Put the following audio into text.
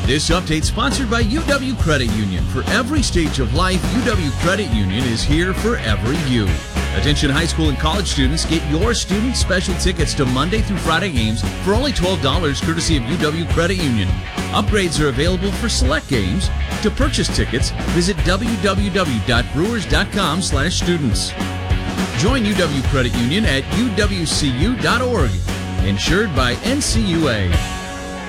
This update sponsored by UW Credit Union. For every stage of life, UW Credit Union is here for every you. Attention high school and college students, get your student special tickets to Monday through Friday games for only $12 courtesy of UW Credit Union. Upgrades are available for select games. To purchase tickets, visit www.brewers.com/students. Join UW Credit Union at uwcu.org. Insured by NCUA.